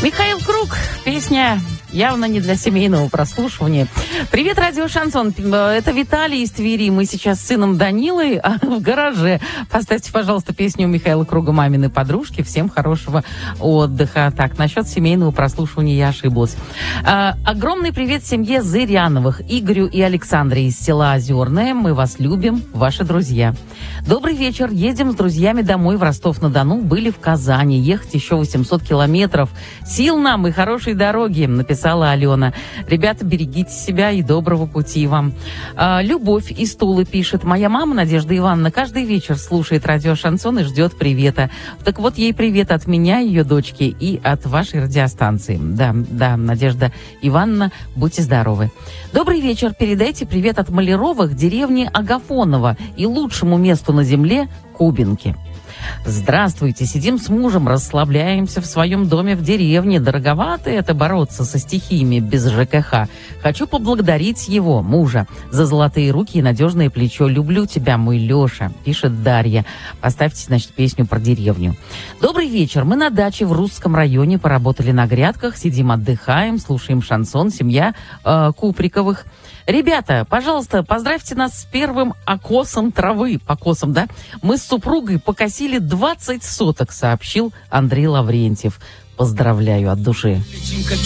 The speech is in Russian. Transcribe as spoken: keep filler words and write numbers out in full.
Михаил Круг, песня явно не для семейного прослушивания. Привет, радио Шансон. Это Виталий из Твери. Мы сейчас с сыном Данилой а в гараже. Поставьте, пожалуйста, песню Михаила Круга «Мамины подружки». Всем хорошего отдыха. Так, насчет семейного прослушивания я ошиблась. А, огромный привет семье Зыряновых, Игорю и Александре из села Озерное. Мы вас любим, ваши друзья. Добрый вечер. Едем с друзьями домой в Ростов-на-Дону. Были в Казани. Ехать еще восемьсот километров. Сил нам и хорошей дороги, написала Алена. Ребята, берегите себя и доброго пути вам. А, Любовь из Тулы пишет. Моя мама, Надежда Ивановна, каждый вечер слушает радио Шансон и ждет привета. Так вот, ей привет от меня, ее дочки, и от вашей радиостанции. Да, да, Надежда Ивановна, будьте здоровы. Добрый вечер. Передайте привет от Маляровых, деревни Агафонова и лучшему месту на земле Кубинки. Здравствуйте. Сидим с мужем, расслабляемся в своем доме в деревне. Дороговато это бороться со стихиями без ЖКХ. Хочу поблагодарить его, мужа, за золотые руки и надежное плечо. Люблю тебя, мой Леша, пишет Дарья. Поставьте, значит, песню про деревню. Добрый вечер. Мы на даче в Русском районе, поработали на грядках, сидим, отдыхаем, слушаем шансон. Семья э, Куприковых. Ребята, пожалуйста, поздравьте нас с первым окосом травы. Покосом, да? Мы с супругой покосили двадцать соток, сообщил Андрей Лаврентьев. Поздравляю от души.